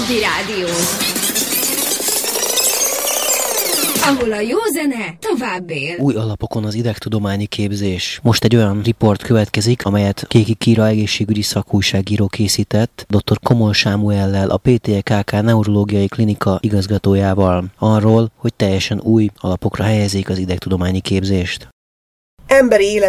Hobby Rádió, ahol a jó zene tovább él. Új alapokon az idegtudományi képzés. Most egy olyan riport következik, amelyet Kéki Kíra egészségügyi szakújságíró készített dr. Komol Sámuellel, a PTKK neurológiai klinika igazgatójával arról, hogy teljesen új alapokra helyezik az idegtudományi képzést. Emberi